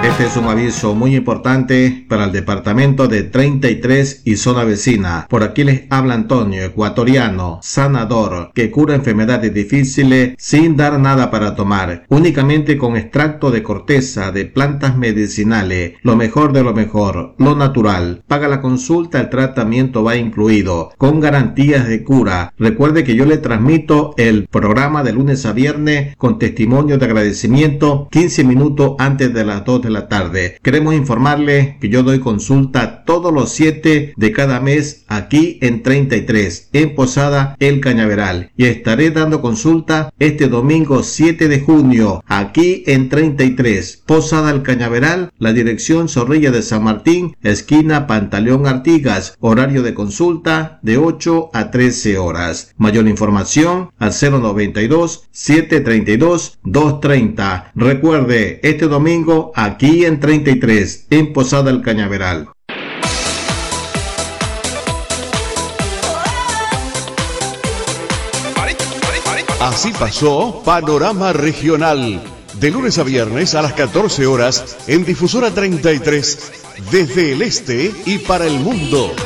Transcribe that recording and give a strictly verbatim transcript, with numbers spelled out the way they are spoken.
Este es un aviso muy importante para el departamento de treinta y tres y zona vecina. Por aquí les habla Antonio, ecuatoriano, sanador, que cura enfermedades difíciles sin dar nada para tomar, únicamente con extracto de corteza de plantas medicinales, lo mejor de lo mejor, lo natural. Paga la consulta, el tratamiento va incluido, con garantías de cura. Recuerde que yo le transmito el programa de lunes a viernes con testimonio de agradecimiento quince minutos antes de las dos de la tarde. Queremos informarle que yo doy consulta todos los siete de cada mes aquí en treinta y tres, en Posada El Cañaveral, y estaré dando consulta este domingo siete de junio aquí en treinta y tres, Posada El Cañaveral, la dirección Zorrilla de San Martín, esquina Pantaleón Artigas, horario de consulta de ocho a trece horas. Mayor información al cero noventa y dos, siete treinta y dos, doscientos treinta. Recuerde, este domingo aquí en treinta y tres, en Posada El Cañaveral. Así pasó Panorama Regional, de lunes a viernes a las catorce horas en Difusora treinta y tres, desde el este y para el mundo.